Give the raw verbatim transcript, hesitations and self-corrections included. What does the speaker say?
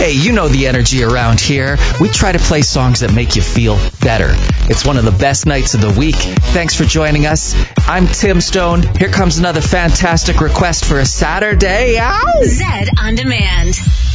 Hey, you know the energy around here. We try to play songs that make you feel better. It's one of the best nights of the week. Thanks for joining us. I'm Tim Stone. Here comes another fantastic request for a Saturday. Ow! Zed On Demand.